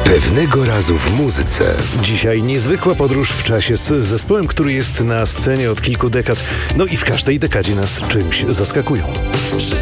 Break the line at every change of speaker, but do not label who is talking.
Pewnego razu w muzyce.
Dzisiaj niezwykła podróż w czasie z zespołem, który jest na scenie od kilku dekad. No i w każdej dekadzie nas czymś zaskakują.